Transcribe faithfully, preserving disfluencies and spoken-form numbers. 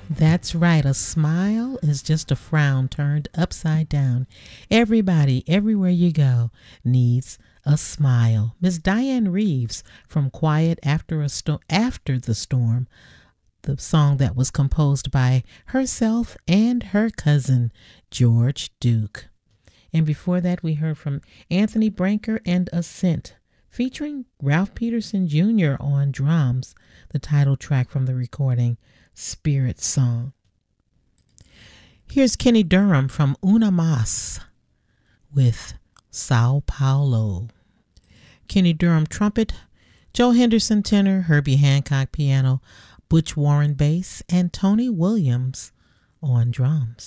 That's right. A smile is just a frown turned upside down. Everybody, everywhere you go, needs a smile. Miss Diane Reeves from Quiet After a Sto- After the Storm, the song that was composed by herself and her cousin George Duke. And before that, we heard from Anthony Branker and Ascent, featuring Ralph Peterson Junior on drums, the title track from the recording Spirit Song. Here's Kenny Durham from Una Mas with Sao Paulo. Kenny Durham trumpet, Joe Henderson tenor, Herbie Hancock piano, Butch Warren bass, and Tony Williams on drums.